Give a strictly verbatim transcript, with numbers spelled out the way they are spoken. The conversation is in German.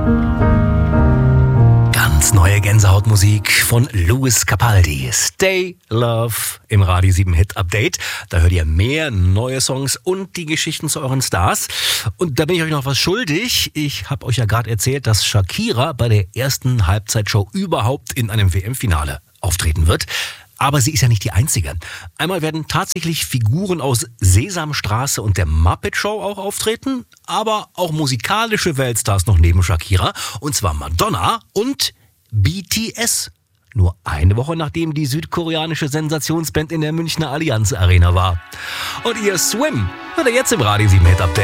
Ganz neue Gänsehautmusik von Lewis Capaldi. Stay Love im Radio sieben Hit Update. Da hört ihr mehr neue Songs und die Geschichten zu euren Stars. Und da bin ich euch noch was schuldig. Ich habe euch ja gerade erzählt, dass Shakira bei der ersten Halbzeitshow überhaupt in einem W M-Finale auftreten wird. Aber sie ist ja nicht die Einzige. Einmal werden tatsächlich Figuren aus Sesamstraße und der Muppet Show auch auftreten, aber auch musikalische Weltstars noch neben Shakira, und zwar Madonna und B T S. Nur eine Woche nachdem die südkoreanische Sensationsband in der Münchner Allianz Arena war. Und ihr Swim hört ihr jetzt im Radio sieben Hit Update.